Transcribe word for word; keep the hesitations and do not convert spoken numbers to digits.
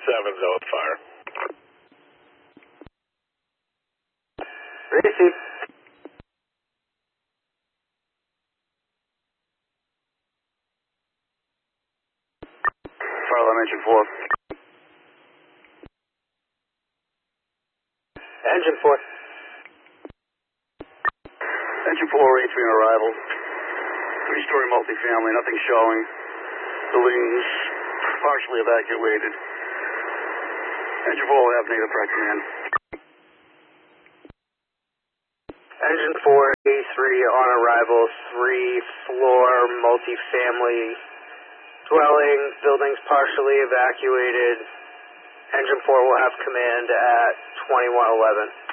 seven, zone fire. Receive. Fire alarm engine four. Engine four. Engine four, A three on arrival. Three-story multifamily, nothing showing. Buildings partially evacuated. Engine four will have native prac command. Engine four, A three on arrival, three-floor multifamily dwelling, buildings partially evacuated. Engine four will have command at twenty-one eleven.